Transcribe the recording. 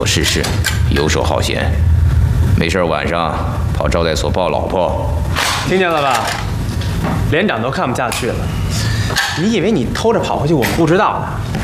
我试试，游手好闲，没事晚上跑招待所抱老婆。 听见了吧？连长都看不下去了。你以为你偷着跑回去我不知道呢？